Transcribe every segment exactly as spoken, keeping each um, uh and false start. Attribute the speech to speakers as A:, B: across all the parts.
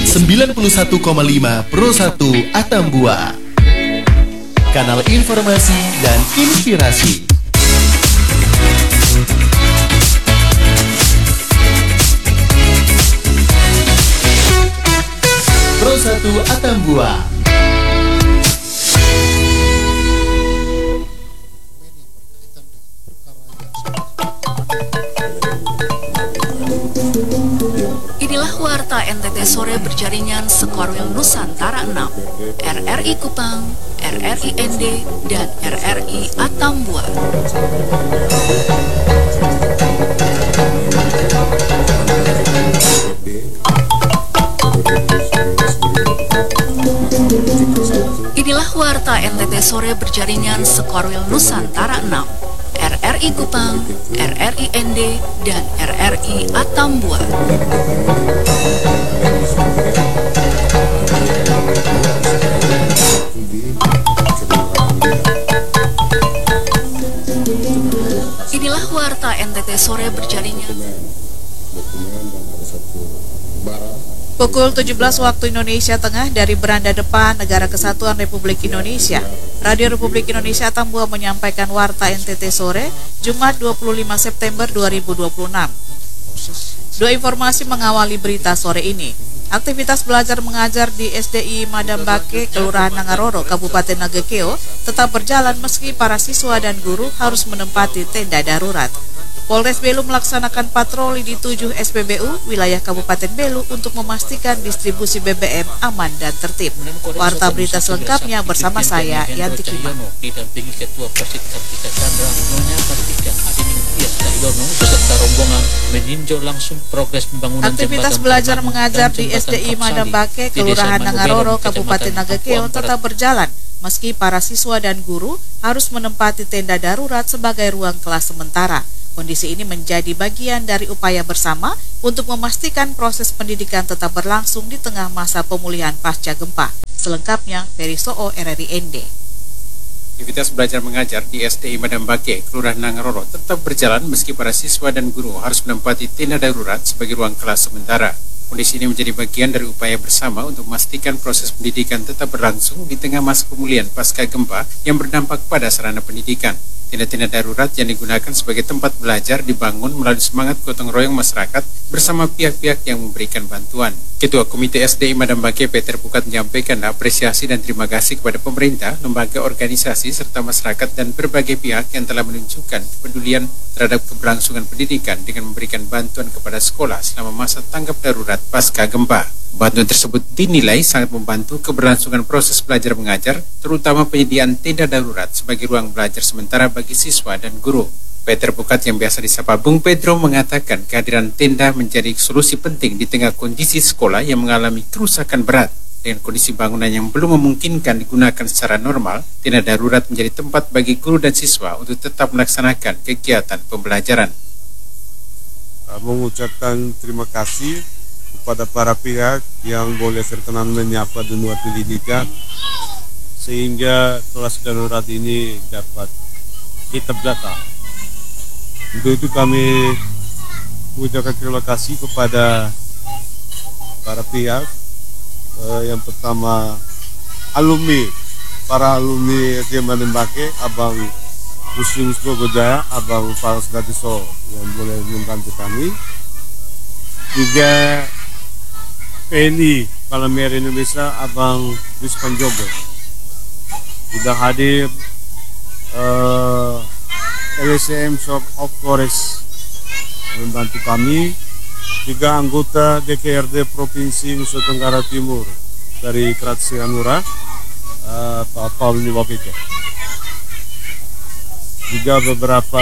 A: sembilan puluh satu koma lima Pro satu Atambua. Kanal informasi dan inspirasi. Pro satu Atambua.
B: Inilah Warta N T T Sore berjaringan Sekorwil Nusantara enam, R R I Kupang, R R I N D, dan R R I Atambua. Inilah Warta N T T Sore berjaringan Sekorwil Nusantara enam, R R I Kupang, R R I N D, dan R R I Atambua. Inilah Warta N T T Sore berjaringan.
C: Pukul tujuh belas waktu Indonesia Tengah dari beranda depan Negara Kesatuan Republik Indonesia, Radio Republik Indonesia Atambua menyampaikan Warta N T T Sore, Jumat dua puluh lima September dua ribu dua puluh enam. Dua informasi mengawali berita sore ini. Aktivitas belajar mengajar di S D I Madambake, Kelurahan Nangaroro, Kabupaten Nagekeo tetap berjalan meski para siswa dan guru harus menempati tenda darurat. Polres Belu melaksanakan patroli di tujuh S P B U wilayah Kabupaten Belu untuk memastikan distribusi B B M aman dan tertib. Warta berita selengkapnya bersama saya, Yanti Kima.
D: Didampingi Ketua Persit Kartika Chandra menyampaikan Adining Tias Cahyono beserta rombongan meninjau langsung progres pembangunan
C: aktivitas belajar mengajar di S D I Madambake, Kelurahan Nangaroro, Kabupaten Nagekeo tetap berjalan meski para siswa dan guru harus menempati tenda darurat sebagai ruang kelas sementara. Kondisi ini menjadi bagian dari upaya bersama untuk memastikan proses pendidikan tetap berlangsung di tengah masa pemulihan pasca gempa. Selengkapnya, Ferry Soo, R R I N D.
E: Aktivitas belajar mengajar di S D I Madambake, Kelurahan Nangaroro tetap berjalan meski para siswa dan guru harus menempati tenda darurat sebagai ruang kelas sementara. Kondisi ini menjadi bagian dari upaya bersama untuk memastikan proses pendidikan tetap berlangsung di tengah masa pemulihan pasca gempa yang berdampak pada sarana pendidikan. Tenda-tenda darurat yang digunakan sebagai tempat belajar dibangun melalui semangat gotong royong masyarakat bersama pihak-pihak yang memberikan bantuan. Ketua Komite S D I Madambake Peter Pukat menyampaikan apresiasi dan terima kasih kepada pemerintah, lembaga organisasi, serta masyarakat dan berbagai pihak yang telah menunjukkan kepedulian terhadap keberlangsungan pendidikan dengan memberikan bantuan kepada sekolah selama masa tanggap darurat pasca gempa. Bantuan tersebut dinilai sangat membantu keberlangsungan proses belajar mengajar, terutama penyediaan tenda darurat sebagai ruang belajar sementara bagi siswa dan guru. Peter Pukat yang biasa disapa Bung Pedro mengatakan kehadiran tenda menjadi solusi penting di tengah kondisi sekolah yang mengalami kerusakan berat. Dengan kondisi bangunan yang belum memungkinkan digunakan secara normal, tenda darurat menjadi tempat bagi guru dan siswa untuk tetap melaksanakan kegiatan pembelajaran.
F: Mengucapkan terima kasih kepada para pihak yang boleh berkenan menyapa dunia pendidikan sehingga kelas darurat ini dapat kita data. Untuk itu kami mengucapkan terima kasih kepada para pihak. Eh, yang pertama alumni, para alumni S D I Madambake, Abang Muslim Bojaya, Abang Faras Gatiso yang boleh membantu kami. Juga P N I Palamera Indonesia, Abang Rizpan Jogo. Sudah hadir uh, L S M Shop of Forest membantu kami. Juga anggota D K R D Provinsi Nusa Tenggara Timur dari Kratsi Hanura, uh, Pak Paul Niwapika. Juga beberapa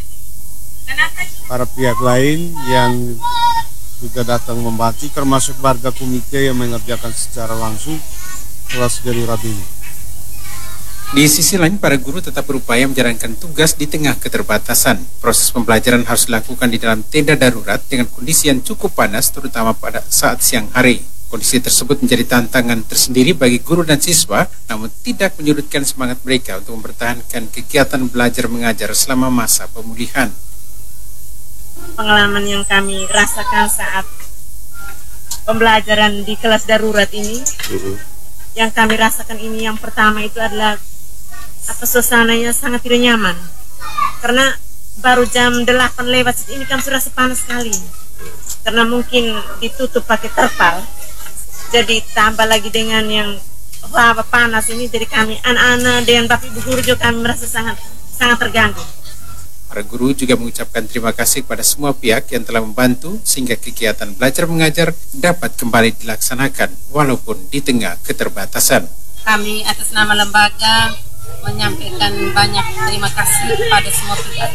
F: para pihak lain yang juga datang membantu, termasuk warga komite yang mengerjakan secara langsung kelas darurat ini.
E: Di sisi lain, para guru tetap berupaya menjalankan tugas di tengah keterbatasan. Proses pembelajaran harus dilakukan di dalam tenda darurat dengan kondisi yang cukup panas, terutama pada saat siang hari. Kondisi tersebut menjadi tantangan tersendiri bagi guru dan siswa, namun tidak menyurutkan semangat mereka untuk mempertahankan kegiatan belajar mengajar selama masa pemulihan.
G: Pengalaman yang kami rasakan saat pembelajaran di kelas darurat ini.
F: Mm-hmm.
G: Yang kami rasakan ini yang pertama itu adalah apa suasananya sangat tidak nyaman. Karena baru jam delapan lewat ini kan sudah panas sekali. Karena mungkin ditutup pakai terpal. Jadi tambah lagi dengan yang hawa panas ini, jadi kami anak-anak dengan Bapak Ibu guru juga kami merasa sangat sangat terganggu.
E: Para guru juga mengucapkan terima kasih kepada semua pihak yang telah membantu sehingga kegiatan belajar mengajar dapat kembali dilaksanakan walaupun di tengah keterbatasan.
H: Kami atas nama lembaga menyampaikan banyak terima kasih kepada semua pihak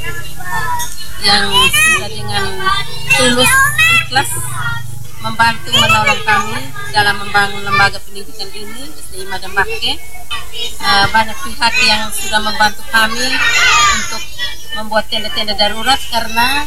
H: yang sudah dengan tulus ikhlas membantu menolong kami dalam membangun lembaga pendidikan ini, S D I Madam Bake. Uh, banyak pihak yang sudah membantu kami untuk membuat tenda-tenda darurat karena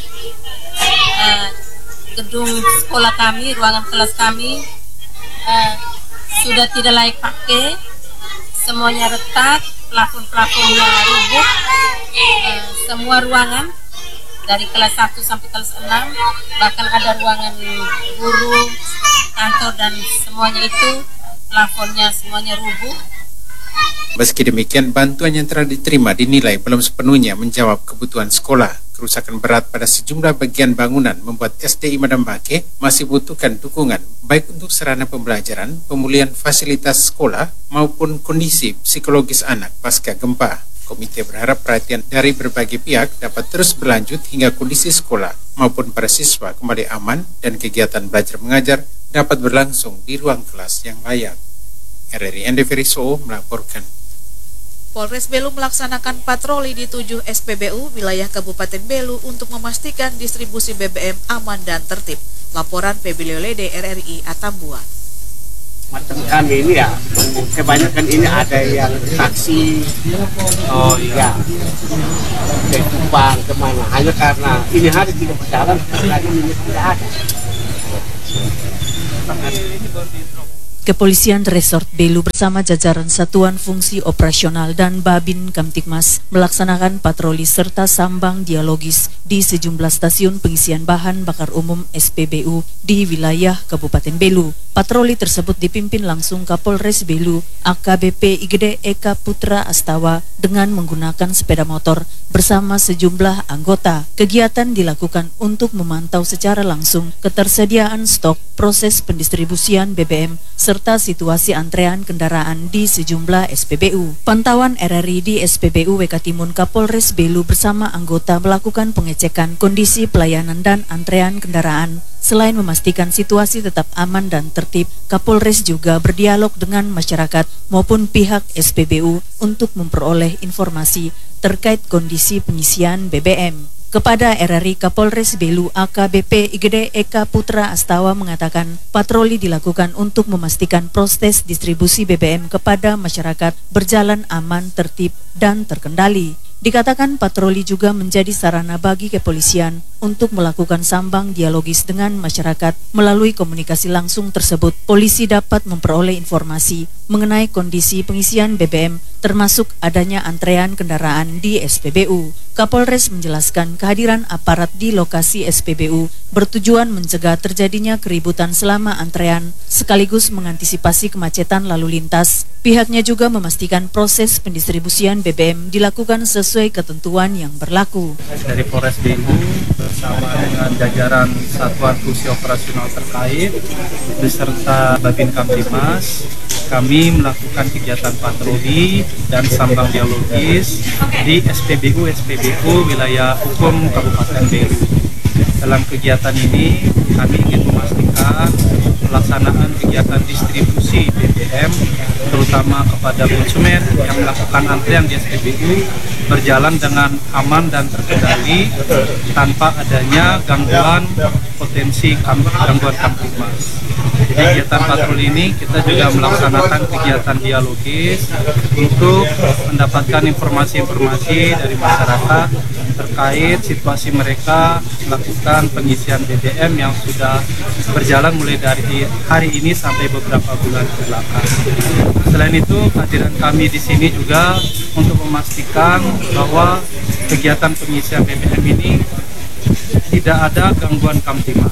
H: uh, gedung sekolah kami, ruangan kelas kami uh, sudah tidak layak pakai, semuanya retak, plafon-plafonnya rubuh, uh, semua ruangan dari kelas satu sampai kelas enam, bahkan ada ruangan guru, kantor dan semuanya itu plafonnya semuanya rubuh.
E: Meski demikian, bantuan yang telah diterima dinilai belum sepenuhnya menjawab kebutuhan sekolah. Kerusakan berat pada sejumlah bagian bangunan membuat S D I Madam Bake masih butuhkan dukungan baik untuk sarana pembelajaran, pemulihan fasilitas sekolah maupun kondisi psikologis anak pasca gempa. Komite berharap perhatian dari berbagai pihak dapat terus berlanjut hingga kondisi sekolah maupun para siswa kembali aman dan kegiatan belajar mengajar dapat berlangsung di ruang kelas yang layak. R R I Ende Feriso melaporkan.
C: Polres Belu melaksanakan patroli di tujuh S P B U wilayah Kabupaten Belu untuk memastikan distribusi B B M aman dan tertib. Laporan Feby Leolede R R I Atambua.
I: Macam kami ini ya, kebanyakan ini ada yang taksi, oh iya, ke Kupang kemana, hanya karena ini hari tidak berjalan, karena ini tidak ada.
J: Kepolisian Resort Belu bersama jajaran Satuan Fungsi Operasional dan Babin Kamtibmas melaksanakan patroli serta sambang dialogis di sejumlah stasiun pengisian bahan bakar umum S P B U di wilayah Kabupaten Belu. Patroli tersebut dipimpin langsung Kapolres Belu A K B P I G D Eka Putra Astawa dengan menggunakan sepeda motor bersama sejumlah anggota. Kegiatan dilakukan untuk memantau secara langsung ketersediaan stok, proses pendistribusian B B M, serta situasi antrean kendaraan di sejumlah S P B U. Pantauan R R I di S P B U W K Timun Kapolres Belu bersama anggota melakukan pengecekan kondisi pelayanan dan antrean kendaraan. Selain memastikan situasi tetap aman dan tertib, Kapolres juga berdialog dengan masyarakat maupun pihak S P B U untuk memperoleh informasi terkait kondisi pengisian B B M. Kepada R R I, Kapolres Belu A K B P I G D Eka Putra Astawa mengatakan patroli dilakukan untuk memastikan proses distribusi B B M kepada masyarakat berjalan aman, tertib, dan terkendali. Dikatakan patroli juga menjadi sarana bagi kepolisian untuk melakukan sambang dialogis dengan masyarakat. Melalui komunikasi langsung tersebut, polisi dapat memperoleh informasi mengenai kondisi pengisian B B M termasuk adanya antrean kendaraan di S P B U. Kapolres menjelaskan kehadiran aparat di lokasi S P B U bertujuan mencegah terjadinya keributan selama antrean sekaligus mengantisipasi kemacetan lalu lintas. Pihaknya juga memastikan proses pendistribusian B B M dilakukan sesuai ketentuan yang berlaku.
K: Dari Polres Belu bersama dengan jajaran Satuan Fungsi Operasional terkait beserta Babin Kamtibmas, kami melakukan kegiatan patroli dan sambang dialogis di S P B U S P B U wilayah hukum Kabupaten Belu. Dalam kegiatan ini kami ingin memastikan pelaksanaan kegiatan distribusi B B M terutama kepada konsumen yang melakukan antrian di S P B U berjalan dengan aman dan terkendali tanpa adanya gangguan potensi gangguan Kamtibmas. Di kegiatan patroli ini kita juga melaksanakan kegiatan dialogis untuk mendapatkan informasi-informasi dari masyarakat terkait situasi mereka melakukan pengisian B B M yang sudah berjalan mulai dari hari ini sampai beberapa bulan kebelakang. Selain itu, kehadiran kami di sini juga untuk memastikan bahwa kegiatan pengisian B B M ini tidak ada gangguan Kamtibmas.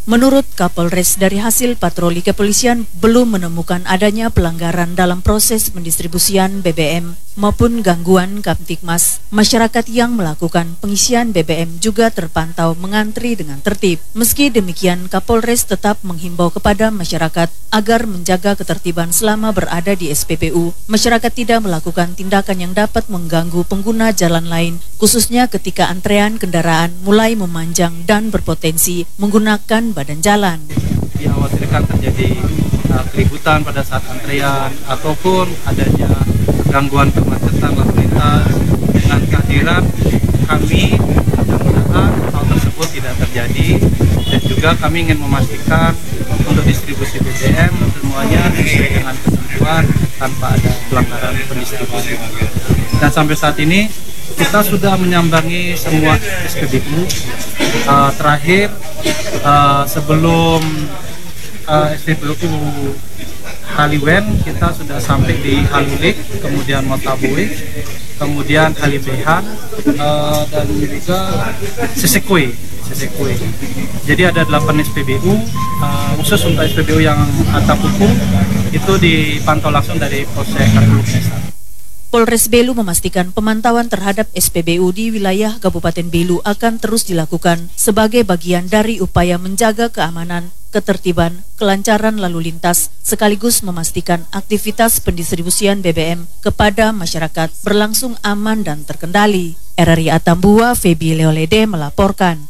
J: Menurut Kapolres, dari hasil patroli kepolisian belum menemukan adanya pelanggaran dalam proses pendistribusian B B M maupun gangguan Kamtibmas. Masyarakat yang melakukan pengisian B B M juga terpantau mengantri dengan tertib. Meski demikian, Kapolres tetap menghimbau kepada masyarakat agar menjaga ketertiban selama berada di S P B U. Masyarakat tidak melakukan tindakan yang dapat mengganggu pengguna jalan lain, khususnya ketika antrean kendaraan mulai memanjang dan berpotensi menggunakan badan jalan.
K: Dikhawatirkan terjadi uh, keributan pada saat antrean ataupun adanya gangguan kemacetan lalu lintas. Dengan kehadiran kami, mudah-mudahan hal tersebut tidak terjadi, dan juga kami ingin memastikan untuk distribusi B B M semuanya sesuai dengan ketentuan tanpa ada pelanggaran pendistribusi. Dan sampai saat ini kita sudah menyambangi semua S P B U. Uh, terakhir uh, sebelum uh, S P B U Haliwen, kita sudah sampai di Halilik, kemudian Motabuik, kemudian Halibehan, uh, dan juga Sesekue. Sesekue. Jadi ada delapan S P B U, uh, khusus untuk S P B U yang Atapuku itu dipantau langsung dari Polsek Karbulu Desa.
J: Polres Belu memastikan pemantauan terhadap S P B U di wilayah Kabupaten Belu akan terus dilakukan sebagai bagian dari upaya menjaga keamanan, ketertiban, kelancaran lalu lintas, sekaligus memastikan aktivitas pendistribusian B B M kepada masyarakat berlangsung aman dan terkendali. R R I Atambua, Febi Leolede melaporkan.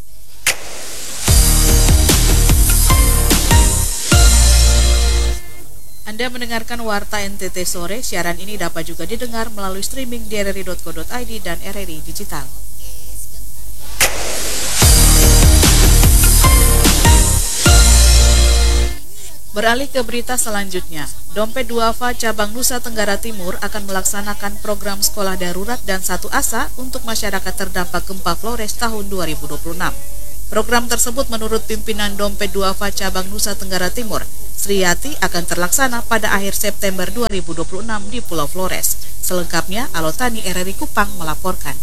C: Anda mendengarkan Warta N T T Sore. Siaran ini dapat juga didengar melalui streaming di r r i dot co dot i d dan R R I Digital. Beralih ke berita selanjutnya, Dompet Duafa Cabang Nusa Tenggara Timur akan melaksanakan program sekolah darurat dan satu asa untuk masyarakat terdampak gempa Flores tahun dua ribu dua puluh enam. Program tersebut menurut pimpinan Dompet Duafa Cabang Nusa Tenggara Timur, Sriyati, akan terlaksana pada akhir September dua ribu dua puluh enam di Pulau Flores. Selengkapnya, Alotani R R I Kupang melaporkan.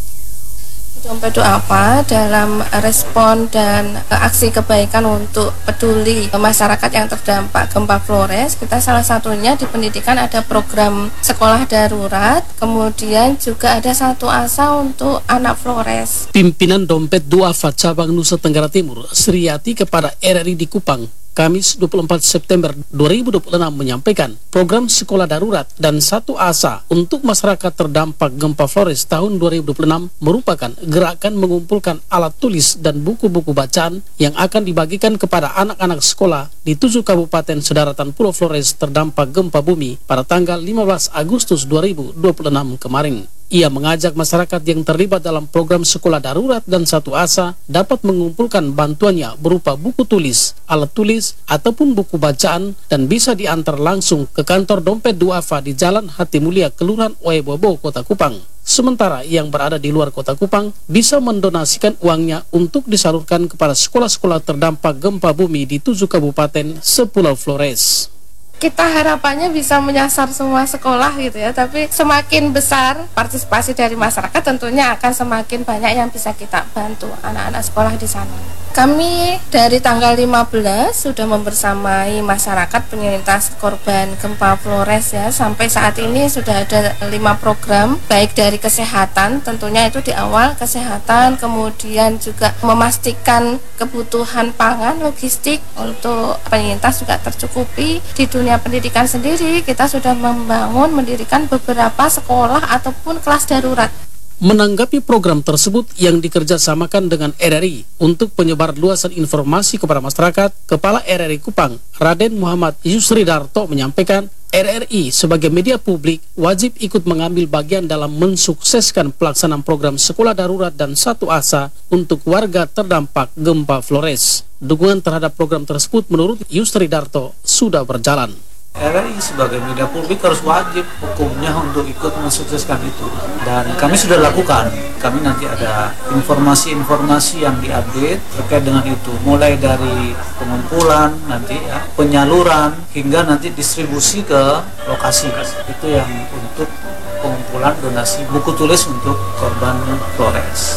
L: Dompet Duafa dalam respon dan aksi kebaikan untuk peduli masyarakat yang terdampak gempa Flores, kita salah satunya di pendidikan ada program sekolah darurat, kemudian juga ada satu asa untuk anak Flores.
M: Pimpinan Dompet Duafa Cabang Nusa Tenggara Timur, Sriyati, kepada R R I di Kupang, Kamis dua puluh empat September dua ribu dua puluh enam menyampaikan program sekolah darurat dan satu asa untuk masyarakat terdampak gempa Flores tahun dua ribu dua puluh enam merupakan gerakan mengumpulkan alat tulis dan buku-buku bacaan yang akan dibagikan kepada anak-anak sekolah di tujuh kabupaten sedaratan Pulau Flores terdampak gempa bumi pada tanggal lima belas Agustus dua ribu dua puluh enam kemarin. Ia mengajak masyarakat yang terlibat dalam program sekolah darurat dan satu asa dapat mengumpulkan bantuannya berupa buku tulis, alat tulis, ataupun buku bacaan dan bisa diantar langsung ke kantor Dompet Duafa di Jalan Hati Mulia, Kelurahan Oebobo, Kota Kupang. Sementara yang berada di luar Kota Kupang bisa mendonasikan uangnya untuk disalurkan kepada sekolah-sekolah terdampak gempa bumi di tujuh kabupaten sepulau Flores.
L: Kita harapannya bisa menyasar semua sekolah gitu ya, tapi semakin besar partisipasi dari masyarakat tentunya akan semakin banyak yang bisa kita bantu anak-anak sekolah di sana. Kami dari tanggal lima belas sudah membersamai masyarakat penyintas korban gempa Flores ya. Sampai saat ini sudah ada lima program, baik dari kesehatan, tentunya itu di awal kesehatan, kemudian juga memastikan kebutuhan pangan, logistik untuk penyintas juga tercukupi. Di dunia pendidikan sendiri kita sudah membangun, mendirikan beberapa sekolah ataupun kelas darurat.
M: Menanggapi program tersebut yang dikerjasamakan dengan R R I untuk penyebar luasan informasi kepada masyarakat, Kepala R R I Kupang, Raden Muhammad Yusridarto, menyampaikan R R I sebagai media publik wajib ikut mengambil bagian dalam mensukseskan pelaksanaan program sekolah darurat dan satu asa untuk warga terdampak gempa Flores. Dukungan terhadap program tersebut menurut Yusridarto sudah berjalan.
N: R R I sebagai media publik harus wajib hukumnya untuk ikut mensukseskan itu, dan kami sudah lakukan. Kami nanti ada informasi-informasi yang diupdate terkait dengan itu, mulai dari pengumpulan nanti ya, penyaluran hingga nanti distribusi ke lokasi. Itu yang untuk pengumpulan donasi buku tulis untuk korban Flores.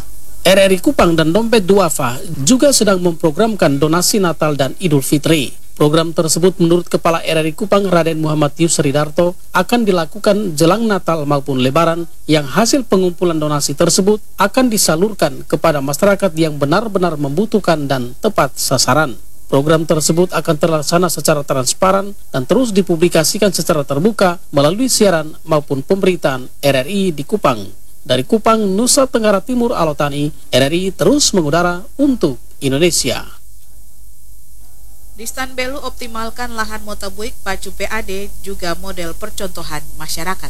M: R R I Kupang dan Dompet Duafa juga sedang memprogramkan donasi Natal dan Idul Fitri. Program tersebut menurut Kepala R R I Kupang Raden Muhammad Yusri Darto akan dilakukan jelang Natal maupun Lebaran, yang hasil pengumpulan donasi tersebut akan disalurkan kepada masyarakat yang benar-benar membutuhkan dan tepat sasaran. Program tersebut akan terlaksana secara transparan dan terus dipublikasikan secara terbuka melalui siaran maupun pemberitaan R R I di Kupang. Dari Kupang, Nusa Tenggara Timur, Alotani, R R I terus mengudara untuk Indonesia.
C: Di Stan Belu optimalkan lahan motobuik pacu P A D juga model percontohan masyarakat.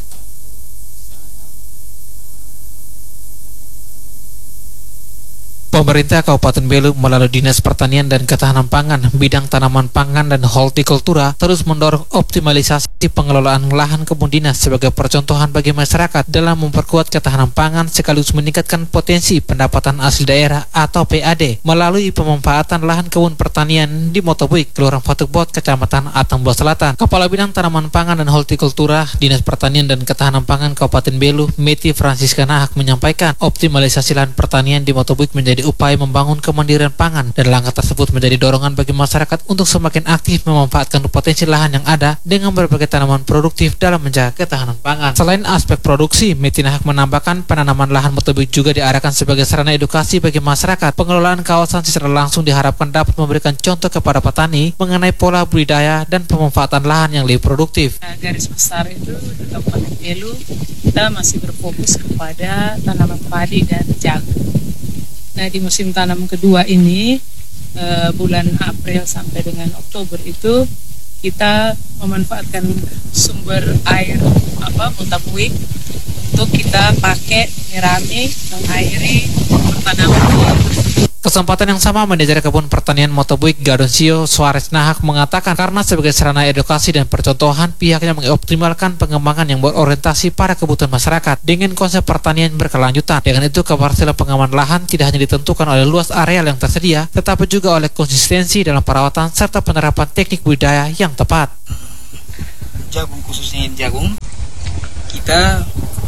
O: Pemerintah Kabupaten Belu melalui Dinas Pertanian dan Ketahanan Pangan, Bidang Tanaman Pangan dan Hortikultura terus mendorong optimalisasi pengelolaan lahan kebun dinas sebagai percontohan bagi masyarakat dalam memperkuat ketahanan pangan sekaligus meningkatkan potensi pendapatan asli daerah atau P A D melalui pemanfaatan lahan kebun pertanian di Motobuik, Kelurahan Fatukbot, Kecamatan Atambua Selatan. Kepala Bidang Tanaman Pangan dan Hortikultura Dinas Pertanian dan Ketahanan Pangan Kabupaten Belu, Meti Francisca Nahak, menyampaikan optimalisasi lahan pertanian di Motobuik menjadi upaya membangun kemandirian pangan, dan langkah tersebut menjadi dorongan bagi masyarakat untuk semakin aktif memanfaatkan potensi lahan yang ada dengan berbagai tanaman produktif dalam menjaga ketahanan pangan. Selain aspek produksi, Meti Nahak menambahkan penanaman lahan Motobuik juga diarahkan sebagai sarana edukasi bagi masyarakat. Pengelolaan kawasan secara langsung diharapkan dapat memberikan contoh kepada petani mengenai pola budidaya dan pemanfaatan lahan yang lebih produktif.
P: Nah, garis besar itu di Kabupaten Belu kita masih berfokus kepada tanaman padi dan jagung. Nah, di musim tanam kedua ini, eh, bulan April sampai dengan Oktober itu kita memanfaatkan sumber air apa Motobuik untuk kita pakai menyirami, mengairi pertanaman.
O: Kesempatan yang sama, manajer kebun pertanian Motobuik Gadonsio Suarez Nahak mengatakan karena sebagai sarana edukasi dan percontohan, pihaknya mengoptimalkan pengembangan yang berorientasi pada kebutuhan masyarakat dengan konsep pertanian berkelanjutan. Dengan itu, keberhasilan pengembangan lahan tidak hanya ditentukan oleh luas areal yang tersedia, tetapi juga oleh konsistensi dalam perawatan serta penerapan teknik budidaya yang tepat.
Q: Jagung, khususnya jagung, kita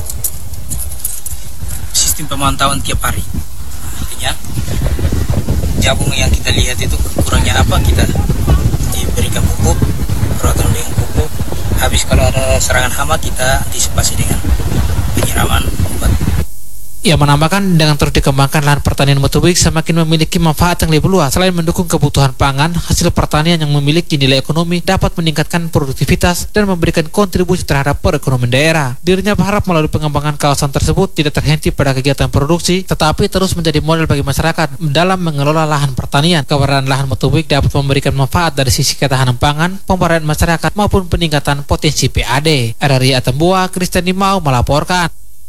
Q: sistem pemantauan tiap hari. Artinya jagung yang kita lihat itu kurangnya apa, kita diberikan pupuk, perawatan dengan pupuk. Habis kalau ada serangan hama, kita antisipasi dengan penyiraman obat.
O: Ia menambahkan dengan terus dikembangkan lahan pertanian Motobuik semakin memiliki manfaat yang lebih luas. Selain mendukung kebutuhan pangan, hasil pertanian yang memiliki nilai ekonomi dapat meningkatkan produktivitas dan memberikan kontribusi terhadap perekonomian daerah. Dirinya berharap melalui pengembangan kawasan tersebut tidak terhenti pada kegiatan produksi, tetapi terus menjadi model bagi masyarakat dalam mengelola lahan pertanian. Keberadaan lahan Motobuik dapat memberikan manfaat dari sisi ketahanan pangan, pemberdayaan masyarakat maupun peningkatan potensi P A D. R R I Atambua, Kristian Dimau melaporkan.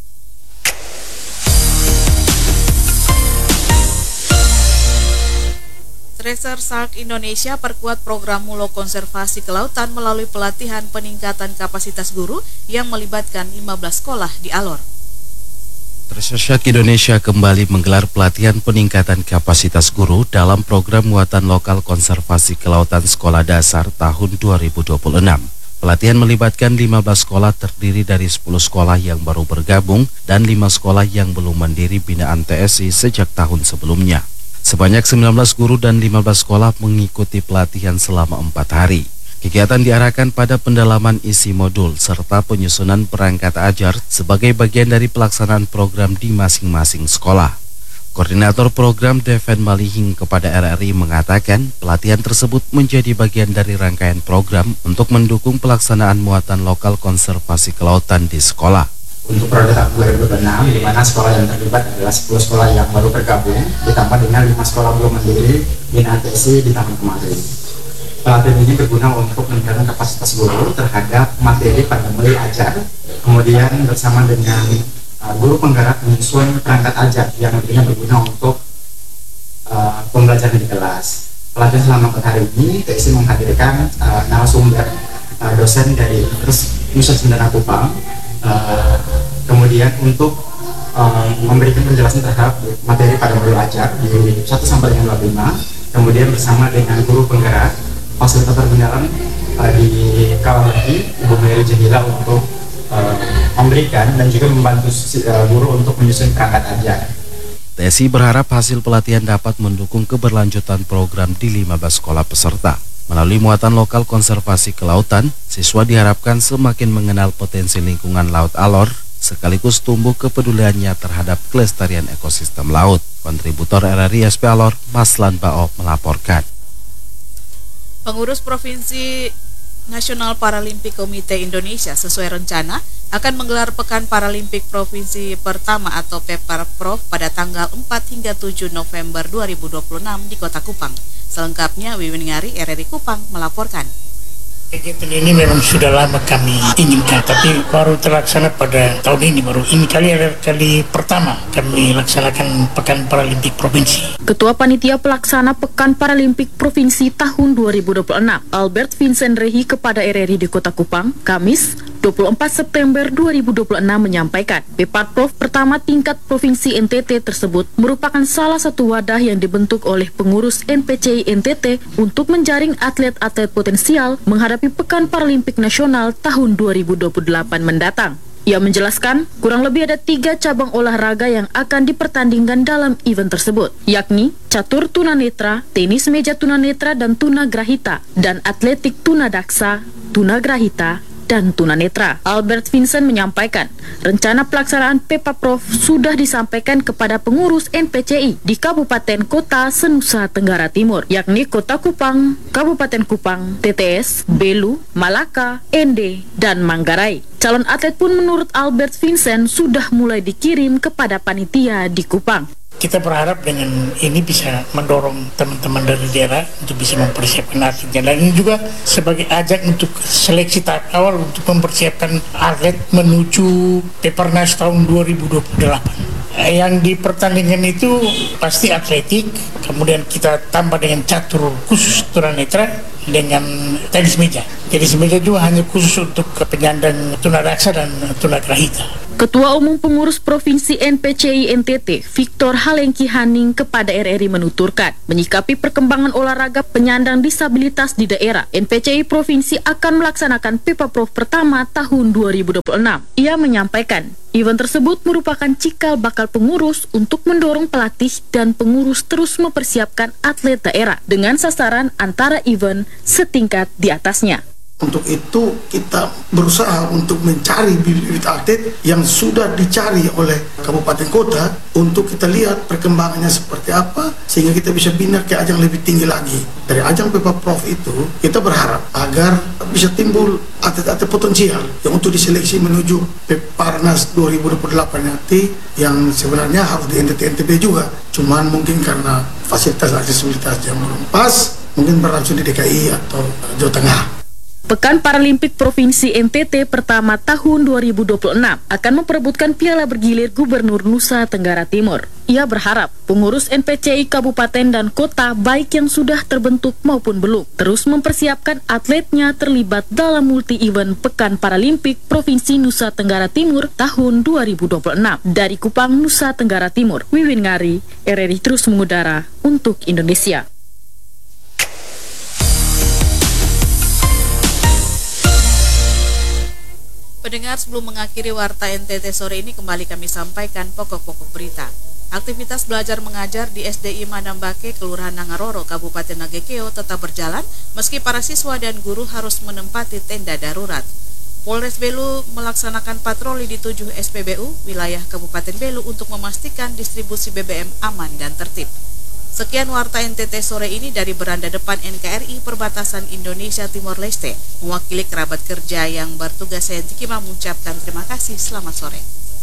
C: Tracer Shark Indonesia perkuat program Mulo Konservasi Kelautan melalui pelatihan peningkatan kapasitas guru yang melibatkan lima belas sekolah di Alor.
R: Tracer Shark Indonesia kembali menggelar pelatihan peningkatan kapasitas guru dalam program muatan lokal konservasi kelautan sekolah dasar tahun dua ribu dua puluh enam. Pelatihan melibatkan lima belas sekolah terdiri dari sepuluh sekolah yang baru bergabung dan lima sekolah yang belum mandiri binaan T S I sejak tahun sebelumnya. Sebanyak sembilan belas guru dan lima belas sekolah mengikuti pelatihan selama empat hari. Kegiatan diarahkan pada pendalaman isi modul serta penyusunan perangkat ajar sebagai bagian dari pelaksanaan program di masing-masing sekolah. Koordinator program Deven Malihing kepada R R I mengatakan pelatihan tersebut menjadi bagian dari rangkaian program untuk mendukung pelaksanaan muatan lokal konservasi kelautan di sekolah.
S: Untuk periode tahun dua ribu dua puluh enam, di mana sekolah yang terlibat adalah sepuluh sekolah yang baru bergabung, ditambah dengan lima sekolah belum mandiri binaan T S I di tahun kemarin. Pelatihan ini berguna untuk meningkatkan kapasitas guru terhadap materi pada mulai ajar, kemudian bersama dengan uh, guru penggerak menyusun perangkat ajar yang nantinya berguna untuk uh, pembelajaran di kelas. Pelatihan selama empat hari ini, T S I menghadirkan uh, narasumber uh, dosen dari Nusa Tenggara Kupang. Uh, kemudian untuk uh, memberikan penjelasan terhadap materi pada modul ajar di satu sampai dengan dua puluh lima, kemudian bersama dengan guru penggerak, fasilitator pendalam uh, di Kawalaki, Ibu Mary Jahila untuk uh, memberikan dan juga membantu uh, guru untuk menyusun perangkat ajar.
R: T S I berharap hasil pelatihan dapat mendukung keberlanjutan program di lima belas sekolah peserta. Melalui muatan lokal konservasi kelautan, siswa diharapkan semakin mengenal potensi lingkungan laut alor, sekaligus tumbuh kepeduliannya terhadap kelestarian ekosistem laut. Kontributor R R I S P Alor, Maslan Bao melaporkan.
C: Pengurus Provinsi Nasional Paralimpik Komite Indonesia sesuai rencana akan menggelar Pekan Paralimpik Provinsi pertama atau Peparprov pada tanggal empat hingga tujuh November dua ribu dua puluh enam di Kota Kupang. Selengkapnya Wiwin Ngari, R R I Kupang melaporkan.
T: Kegiatan ini memang sudah lama kami inginkan, tapi baru terlaksana pada tahun ini. Baru ini kali adalah kali pertama kami laksanakan Pekan Paralimpik Provinsi.
J: Ketua Panitia Pelaksana Pekan Paralimpik Provinsi tahun dua ribu dua puluh enam, Albert Vincent Rehi kepada R R I di Kota Kupang, Kamis dua puluh empat September dua ribu dua puluh enam menyampaikan, Peparprov pertama tingkat Provinsi N T T tersebut merupakan salah satu wadah yang dibentuk oleh pengurus N P C I N T T untuk menjaring atlet-atlet potensial menghadapi Pekan Paralimpik Nasional tahun dua ribu dua puluh delapan mendatang. Ia menjelaskan, kurang lebih ada tiga cabang olahraga yang akan dipertandingkan dalam event tersebut, yakni catur tunanetra, tenis meja tunanetra dan tunagrahita, dan atletik tunadaksa, tunagrahita, dan tunanetra. Albert Vincent menyampaikan, rencana pelaksanaan Peparprov sudah disampaikan kepada pengurus N P C I di Kabupaten Kota Senusa Tenggara Timur, yakni Kota Kupang, Kabupaten Kupang, T T S, Belu, Malaka, N D, dan Manggarai. Calon atlet pun menurut Albert Vincent sudah mulai dikirim kepada panitia di Kupang.
T: Kita berharap dengan ini bisa mendorong teman-teman dari daerah untuk bisa mempersiapkan atletnya, dan ini juga sebagai ajak untuk seleksi tahap awal untuk mempersiapkan atlet menuju Peparnas tahun dua ribu dua puluh delapan. Yang dipertandingkan itu pasti atletik, kemudian kita tambah dengan catur khusus tunanetra dengan tenis meja. Tenis meja juga hanya khusus untuk penyandang tunadaksa dan tunagrahita.
J: Ketua Umum Pengurus Provinsi N P C I N T T, Victor Halengki Haning kepada R R I menuturkan, menyikapi perkembangan olahraga penyandang disabilitas di daerah, N P C I Provinsi akan melaksanakan Peparprov pertama tahun dua ribu dua puluh enam. Ia menyampaikan, event tersebut merupakan cikal bakal pengurus untuk mendorong pelatih dan pengurus terus mempersiapkan atlet daerah dengan sasaran antara event setingkat di atasnya.
U: Untuk itu kita berusaha untuk mencari bibit-bibit atlet yang sudah dicari oleh kabupaten kota untuk kita lihat perkembangannya seperti apa sehingga kita bisa bina ke ajang lebih tinggi lagi. Dari ajang Peparprov itu kita berharap agar bisa timbul atlet-atlet potensial yang untuk diseleksi menuju Peparnas dua ribu dua puluh delapan nanti, yang sebenarnya harus di N T T N T B juga, cuman mungkin karena fasilitas aksesibilitas yang belum pas mungkin berlangsung di D K I atau Jawa Tengah.
J: Pekan Paralimpik Provinsi N T T pertama tahun dua ribu dua puluh enam akan memperebutkan piala bergilir Gubernur Nusa Tenggara Timur. Ia berharap pengurus N P C I kabupaten dan kota baik yang sudah terbentuk maupun belum terus mempersiapkan atletnya terlibat dalam multi-event Pekan Paralimpik Provinsi Nusa Tenggara Timur tahun dua ribu dua puluh enam. Dari Kupang, Nusa Tenggara Timur, Wiwin Ngari, R R I terus mengudara untuk Indonesia.
C: Pendengar, sebelum mengakhiri Warta N T T sore ini, kembali kami sampaikan pokok-pokok berita. Aktivitas belajar mengajar di S D I Madambake, Kelurahan Nangaroro, Kabupaten Nagekeo tetap berjalan meski para siswa dan guru harus menempati tenda darurat. Polres Belu melaksanakan patroli di tujuh S P B U wilayah Kabupaten Belu untuk memastikan distribusi B B M aman dan tertib. Sekian Warta N T T sore ini dari beranda depan N K R I Perbatasan Indonesia Timor Leste. Mewakili kerabat kerja yang bertugas, saya Dikima mengucapkan terima kasih. Selamat sore.